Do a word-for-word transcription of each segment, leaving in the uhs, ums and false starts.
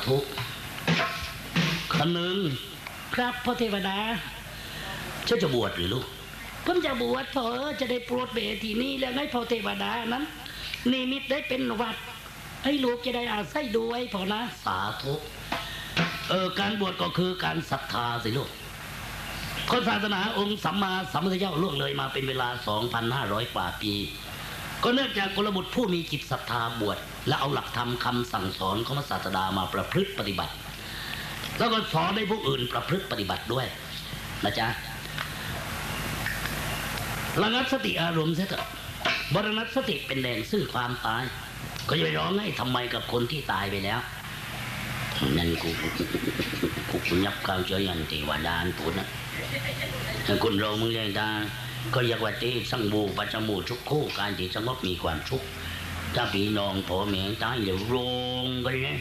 ธุคำหนึ่งครับพ่อเทวดาเจ้าจะบวชหรือลูกผมจะบวชพอจะได้โปรดเบทีนี้แล้วให้พ่อเทวดานั้นนิมิตได้เป็นวัดให้ลูกจะได้อาศัยด้วยพอนะสาธุเออการบวชก็คือการศรัทธาสิลูกคนศาสนาองค์สัมมาสัมพุทธเจ้าล่วงเลยมาเป็นเวลา สองพันห้าร้อย กว่าปีก็เนื่องจากกุลบุตรผู้มีจิตศรัทธาบวชและเอาหลักธรรมคำสั่งสอนของพระศาสดามาประพฤติปฏิบัติแล้วก็สอนให้ผู้อื่นประพฤติปฏิบัติด้วยนะจ๊ะระงับสติอารมณ์เสียเถอะบรณัสติเป็นแดงซึ่งความตายก็จะไปร้องให้ทำไมกับคนที่ตายไปแล้วนั่นกูกูกูยับข้าวเจยันติวดานพูดนะคุณเรามึงเรียกได้ก็อยากว่าที่สังบูปัจจมูทุกคู่การที่สงบมีความทุกข์ถ้าพี่น้องพ่อแม่ตายเดี๋ยวร้องกันเลย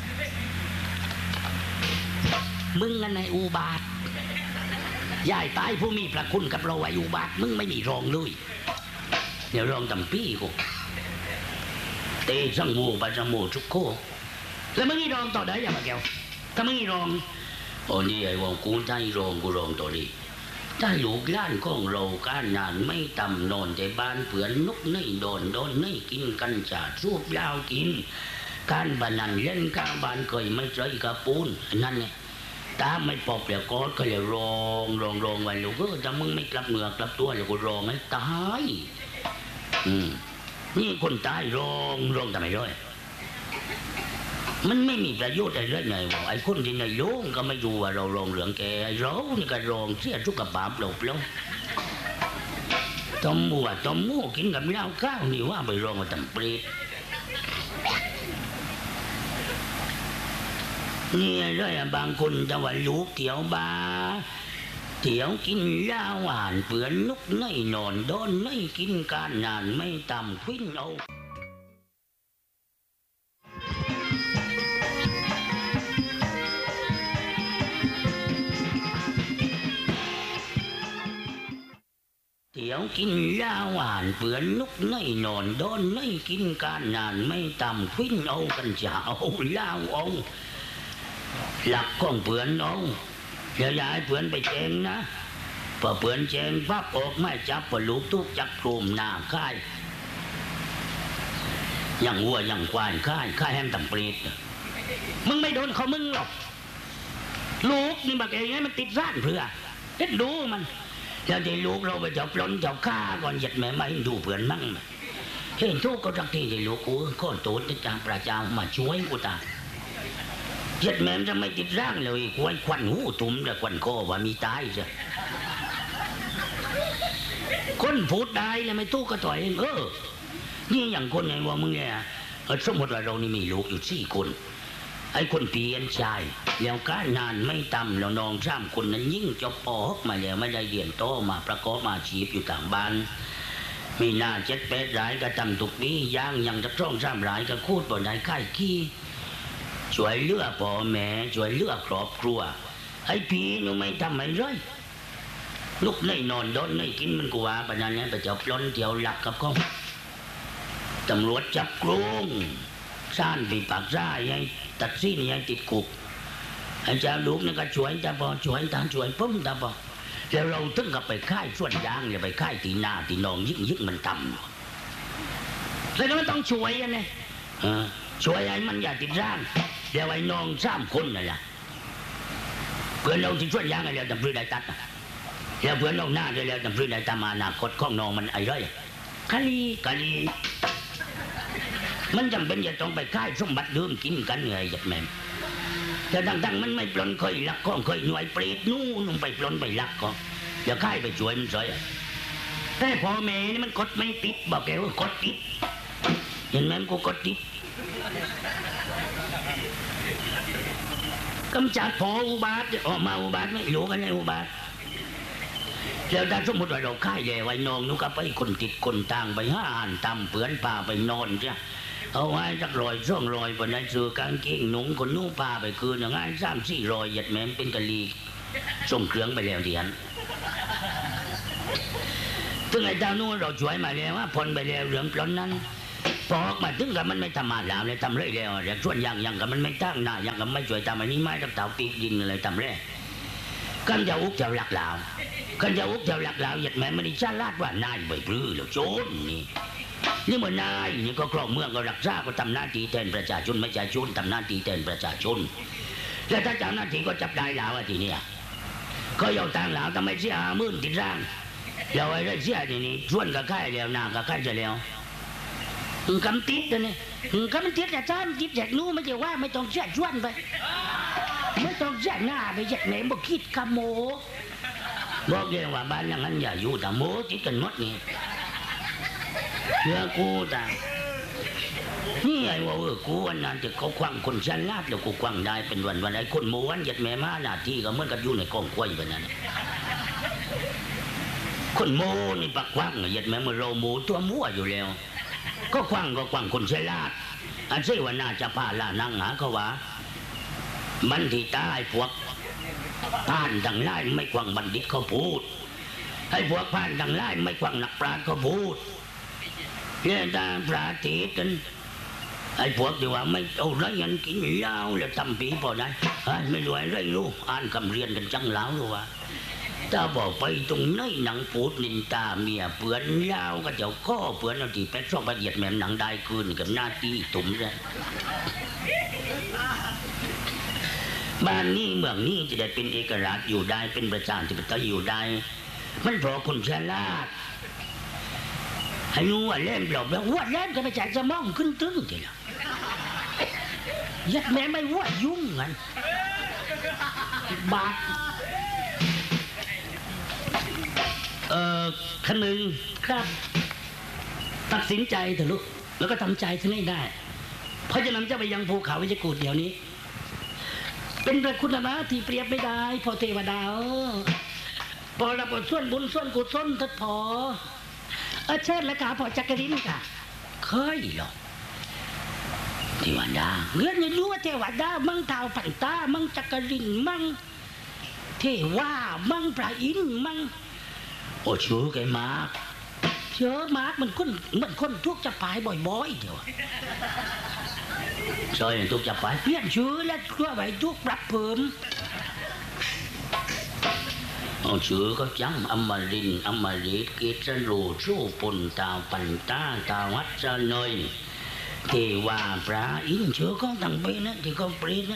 มึงกันในอุบาทยายตายผู้มีพระคุณกับเราไว้อุบาทมึงไม่มีรองเลยเดี๋ยวรองตำปี้กูเตะสังบูปัจจมูทุกคู่แล้วมึงมีรองต่อได้ยังมาแก้วถ้ามึงมีรองโอ้นี่ไอ้วงกูได้รองกูรองต่อดีถ้าลูกล้านของเราการงานไม่ต่ำนอนแต่บ้านเผื่อนนกในโดนโดนในกินกันจ่าสูบยาวกินการบันนันเล่นกลางบ้านเคยไม่ใจกระปูนนั่นเนี่ยตาไม่ปอบเดี๋ยวก็ก็เลยรองรองรองไว้ลูกก็จะมึงไม่กลับเนื้อกลับตัวเดี๋ยวกูรองให้ตายอืมนี่คนตายรองรองทำไมร้อยมันไม่มีประโยชน์อะไรเลยไงวะไอ้คนที่ในโลกก็ไม่ดูว่าเราลองเหลืองแกไอ้เรานี่ก็ลองเสียทุกกระบาบหลบแล้วต้มบัวต้มหมูกินกับเหล้าข้าวนี่ว่าไปลองมาทำเปรตนี่เลยบางคนจะว่าลูกเตี๋ยวบาเตี๋ยวกินเหล้าหวานเปื่อนลุกในนอนโดนในกินการงานไม่ต่ำขึ้นเอาเดี๋ยวกินเหล้าหวานเปื่อนลุกในนอนโดนในกินการงานไม่ต่ำขึ้นเอากันจะเอาเหล้าเอาหลักของเปื่อนเอาอย่าย้ายเปื่อนไปแจงนะพอเปื่อนแจงพับออกไม่จับปลูกทุกจักกลุ่มหน้าค่ายอย่างวัวอย่างควายค่ายค่ายแฮมต่ำเปรตมึงไม่โดนเขามึงหรอกลูกนี่บักเองไงมันติดร้านเพื่อเอ็ดดูมันแล้วที่ลูกเราไปจับล้นจับฆ่าก่อนหยัดแม่ไม่ดูเพื่อนมั่งเห็นทุกก็จักที่ที่ลูกกูก็โตติดจากประจามาช่วยกูตาหยัดแม่จะไม่ติดร่างเลยควันควันหูตุ่มแต่ควันคอว่ามีตายจ้ะคนพูดได้เลยไม่ตู้ก็ต่อยเองเออนี่อย่างคนไงว่ามึงเนี่ยสมมติว่าเรานี่มีลูกอยู่สี่คนไอ้คนเปลี่ยนชายแล้วการงานไม่ต่ำแล้วน้องสามคนนั้นยิ่งจบปออกมาแล้วไม่ได้เรียนโตมาประกอบอาชีพอยู่ต่างบ้านมีหน้าเจ็ดแปดรายก็ทำทุกปีย่างยังจะช่องสามรายก็คูดบนได้ค่ายขี้ช่วยเลือกพ่อแม่ช่วยเลือกครอบครัวไอ้พี่หนูไม่ทำอะไรเลยลุกในนอนโดนในกินมันกว่าปนันนี้ไปจับล้นเที่ยวหลักกับเขาตำรวจจับกรุงซ่านปีปากซ่ายังตัดซี่ยังติดคุกไอ้เจ้าลูกนี่ก็ช่วยตาบอช่วยตาช่วยพุ่มตาบอแล้วเราถึงกับไปค่ายส่วนยางเนี่ยไปค่ายตีหน้าตีนองยิ่งยิ่งมันต่ำแล้วมันต้องช่วยกันเนี่ยช่วยไอ้มันอย่าติดร่างเดี๋ยวไอ้น้องสามคนนั่นแหละเพื่อนเราที่ส่วนยางไอ้เราจำพื้นได้ตัดแล้วเพื่อนน้องหน้าเลยแล้วจำพื้นได้ตามาหน้าคดข้องน้องมันไอ้ไรกะลีกะลีมันจำเป็นจะต้องไปค่ายสมบัติเดิมกินกันไงหยัดแม่แต่ดังๆมันไม่ปล้นเคยลักก็เคยหน่วยเปรตนู่นไปปล้นไปลักก็อย่าค่ายไปช่วยมันซอยแต่พ่อแม่นี่มันกดไม่ติดบอกแกว่ากดติดเห็นไหมกูกดติดกำจัดพออุบาทออกมาอุบาทไม่รู้กันไงอุบาทแล้วถ้าสมมติว่าเราค่ายใหญ่ไว้นองนุกไปคนติดคนต่างไปห้าอ่านตำเปื่อนป่าไปนอนจ้ะเอาไว้จักรอยช่องรอยบนนั้นซื้อกางเกงหนุ่งคนนุ่งป่าไปคืนอย่างงั้นสามสี่รอยหยัดแม่เป็นกะลีส่งเครื่องไปแล้วเดียนถึงไอ้ดาวนู้นเราช่วยมาแล้วว่าพลไปแล้วเหลืองปล้นนั้นพพอออกมาถึงกับมันไม่ทำมาแล้วเลยทำเรื่อยแล้วเด็กส่วนอย่างอย่างกับมันไม่ตั้งหน้าอย่างกับไม่ช่วยทำอันนี้ไม่ต้องเต่าปีกดินอะไรทำเรื่อยกันจะอุกจะหลักเหล่ากันจะอุกจะหลักเหล่าหยัดแม่มันดิชาลาดว่านายใบปลื้อหรือโจรนี่นี่มันนายนี่ก็ครองเมืองก็รักษาก็ทำหน้าที่แทนประชาชนไม่ใช่ชนทำหน้าที่แทนประชาชนแล้วถ้าเจ้าหน้าที่ก็จับได้แล้วทีนี้ก็ยกทางแล้วทำไมเสียมื่นติดร่างเราไอ้เสียทีนี้ชวนกับค่ายแล้วนากับค่ายจะแล้วกำติดกันเนี่ยกำติดแต่จ้ามติดจากนู้ไม่ใช่ว่าไม่ต้องเสียชวนไปไม่ต้องเสียหน้าไปจากไหนบอกคิดกำโมบอกเลยว่าบ้านอย่างนั้นอย่าอยู่แต่โมติดกันหมดนี่เชื่อกูแต่นี่ไอ้ว่าเออกูวันนั้นจะเขาควังคนชั้นลาดแล้วกูควังได้เป็นวันวันไอ้คนโมวันหยัดแม่มาหน้าที่ก็เหมือนกับอยู่ในกองกล้วยแบบนั้นคนโมนี่ปักควังหยัดแม่เมื่อเราโมตัวมั่วอยู่แล้วก็ควังก็ควังคนชั้นลาดอันเสวนาจะพาลานั่งหาเขาว่ามันที่ตายพวกผ่านดังไล่ไม่ควังบัณฑิตเขาพูดให้พวกผ่านดังไล่ไม่ควังนักปราชญ์เขาพูดเนี่ยตาปราตีกันไอ้พวกที่ว่าไม่เอาไรเงินกินเหล้าแล้วทำปีพอได้ไม่รวยไรรู้อ่านคำเรียนกันจังแล้วรู้ว่าถ้าบอกไปตรงนี้หนังปูดนินตาเมียเปื่อนเหล้าก็เจ้าข้อเปื่อนเอาที่แป๊กช่องประเดียดแม่หนังได้คืนกับหน้าที่ตุ่มเลยบ้านนี้เมืองนี้จะได้เป็นเอกราชอยู่ได้เป็นประชาธิปไตยอยู่ได้มันเพราะคนฉลาดให้รู้ว่าเล่นหลอกแบบว่าเล่นก็ไม่จ่ายจะมองขึ้นตึ้งทีละยัดแม่ไม่ว่ายุ่งกันบาดเอ่อขนึงครับตัดสินใจเถอะลูกแล้วก็ทำใจท่านให้ได้เพราะฉะนั้นจะไปยังภูเขาวิจกูดเดี๋ยวนี้เป็นพระคุณนะที่เปรียบไม่ได้พอเทวดาพอเราปส่วนบุญส่วนกุศลทัดพอเออเชิญแล้วกาพอจักรินค่ะเคยหรอกเทวดาเงื่อนยังรู้ว่าเทวดามั่งเท้าปันตามั่งจักรินมั่งเทว่ามั่งพระอินทร์มั่งโอ้ชื่อแกมากเชื่อมากมันคนมันคนทุกจะปายบ่อยๆเดียวซอยทุกจะปายเปลี่ยนชื่อแล้วตัวไปทุกปรับเพิ่มเอาชื่อก็จังอมรินอมฤตกิจรูชูปุนตาปันตาตาวัดจะหน่อยเทวาพระอินทร์ชื่อก็ตั้งไปนะที่เขาเปลี่ยนนะ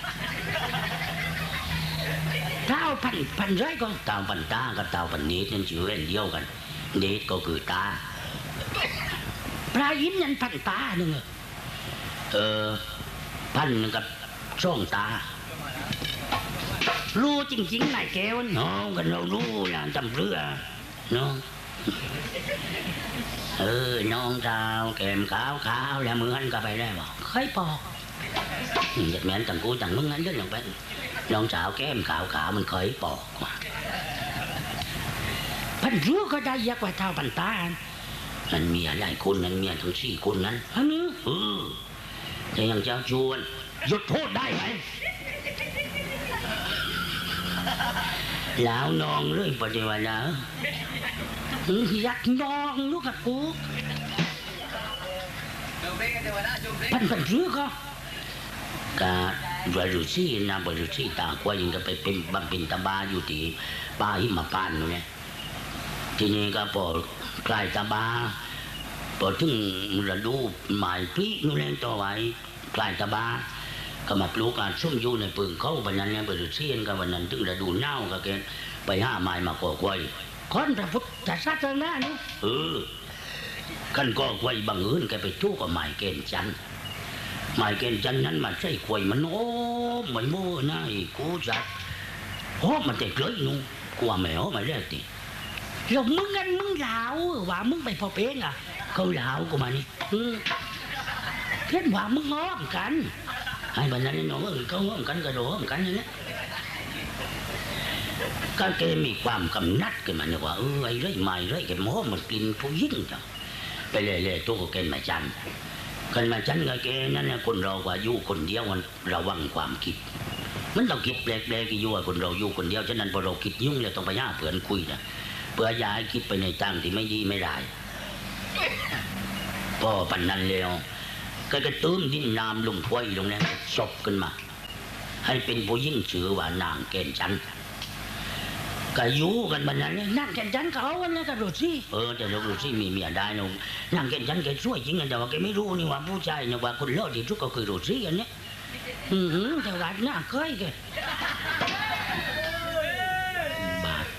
เท้าพันพันไรก็ตาปันตากับตาปันเนตนั่นชื่อเดียวกันเนตก็คือตาพระอินทร์นั่นพันตาหนึ่งเออพันกับช่องตารู้จริงๆนายแก้วน้องกันเรารู้นะจำเรือน้องเออน้องสาวแก้มขาวขาวแล้วมือหันก็ไปได้บอกเคยปอกอยากแม่นต่างกูต่างมึงงั้นเรื่องอย่างเป็นน้องสาวแก้มขาวขาวมันเคยปอกมาพันรู้ก็ได้ยากกว่าเท่าพันตามันมีอะไรคนนั้นมีทั้งสี่คนนั้นอันนี้เออแต่ยังเจ้าชวนหยุดโทษได้ไหมแล้วนองเลยปฏิวัตินะยักนองลูกกับกูพันพันซื้อก็กะบริสุทธิ์นะบริสุทธิ์ตากว่ายังจะไปเป็นบำเพ็ญตบาอยู่ที่ป่าหิมพานต์เนี่ยทีนี้ก็พอใกล้ตบาพอถึงฤดูหมายพริกนู่นเองต่อไว้ใกล้ตบาก็มาปลูกการส้มยูในปึงเขาวันนั้นเนี่ยบริสุทธิ์กับวันนั้นถึงฤดูหนาวก็เกณฑ์ไปห้าไม้มาก่อกล้วยคนพระพุทธศาสนานี่เออกันก่อกล้วยบังเอิญแกไปทู่กับไม้เกณฑ์จันไม้เกณฑ์จันนั้นมาใส่กล้วยมันโอ้เหมือนโม่น่าอีกูจัดโอ้มันแต่เกลือนู่กลัวแมวมาเรียกติเรามึงกันมึงเหลาว่ามึงไปพอเป็นอ่ะเขาเหลากูมานี่เพื่อนว่ามึงง้อมกันให้บรรดาน้องเออเขาง้อมกันกระโดดกันอย่างนี้ก็แกมีความกำนัดขึ้นมาเนี่ยว่าเออไอ้ไรไม่ไรแกม้อมันกินผู้ยิ่งจังไปเลยเลยตัวก็แกมาจันกันมาจันกับแกนั่นเนี่ยคนเราว่าอยู่คนเดียวมันระวังความคิดมันต้องคิดแปลกๆกี่อยู่ว่าคนเราอยู่คนเดียวฉะนั้นพอเราคิดยุ่งเลยต้องไปหาเพื่อนคุยนะเพื่อย้ายคิดไปในทางที่ไม่ดีไม่ร้ายพอปันนั้นแล้วก็กระตุ้มดินน้ำลงถ้วยลงนั้นชกขึ้นมา ให้เป็นผู้ยิ่งชื่อว่านางเกณฑ์จันทร์ก็อยู่กันบันนั้นเลยนางเกณฑ์จันทร์เขากันนะกับรูซี่เออแต่เรารูซี่มีเมียได้นะนางเกณฑ์จันทร์แกช่วยจริงแต่ว่าแกไม่รู้นี่ว่าผู้ชายเนี่ยว่าคนเลิศที่สุดก็คือรูซี่กันเนี่ยอือหือแต่ว่าหน้าเคยแกบาด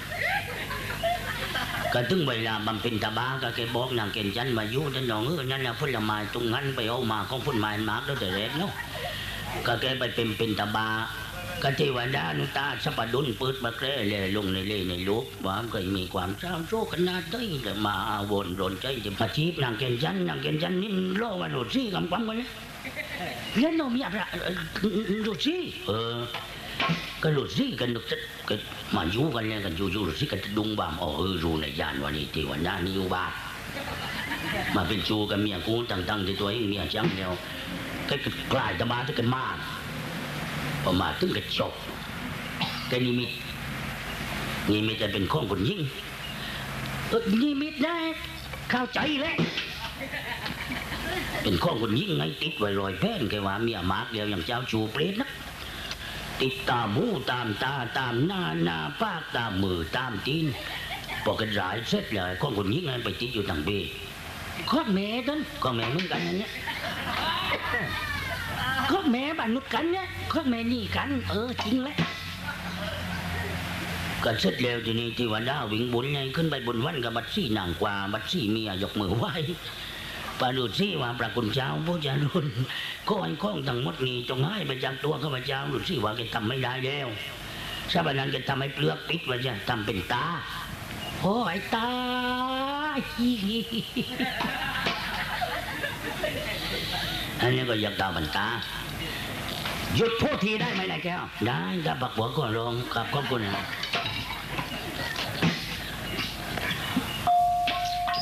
ก็ถึงเวลาบำเพ็ญตบะก็แกบอกนางเกณฑ์จันทร์มาอยู่แต่น้องเออนั่นแหละผลไม้ตรงนั้นไปเอามาของผลไม้มากแล้วแต่แรกเนาะก็แกไปเป็นเป็นตบะก็เทวดานุตาสัพดุลเปิดมาแกล้เลยลงในเล่ในลูกว่าก็มีความเศร้าโศกขนาดได้แต่มาวนรนใจจะมาจีบนางเกณฑ์จันทร์นางเกณฑ์จันทร์นี่โลกว่าโรซี่กำปั้มกันเนี่ยเล่นโนมีอะไรโรซี่เออก็โรซี่กันก็มาอยู่กันเนี่ยกันอยู่อยู่โรซี่กันดุงบามอ๋อเออรู้ในยานวันนี้เทวดานี่อยู่บ้านมาเป็นชูกับเมียกูต่างๆที่ตัวเองเมียจังเดียวก็กลายตบะที่กันมากพอมาถึงกระจกแกนิมิตนิมิตจะเป็นข้องคนยิ่งเออนิมิตได้เข้าใจแล้วเป็นข้องคนยิ่งไงติดไว้รอยแผ่นแกว่าเมียมากเดียวอย่างเจ้าชูเปรตนะติดตามหูตามตาตามหน้าหน้าปากตามมือตามตีนพอกันรายเสร็จเลยข้องคนยิ่งไงไปติดอยู่ทางเบข้องแม่ต้นข้องแม่เหมือนกันเนี่ยข้องแม่บ้านนุษกันเนี่ยข้องแม่นี่กันเออจริงแล้วก็เสร็จแล้วทีนี้ที่วันดาวิ่งบุญไงขึ้นไปบนวันกับบัดซี่นางกว่าบัดซี่เมียยกมือไหว้ปาดูซี่ว่าพระคุณเจ้าผู้เจริญข้อยข้องทั้งหมดนี้จงให้ไปจากตัวข้าพเจ้าดูซี่ว่าแกทำไม่ได้แล้วชาบานันแกทำให้เปลือกปิดว่าจะทำเป็นตาโอ้ยตาอันนี้ก็อยากตาบันตาหยุดพูดทีได้ไหมนายแก้วได้กับบักหัวก่อนรองกับขอบคุณนะ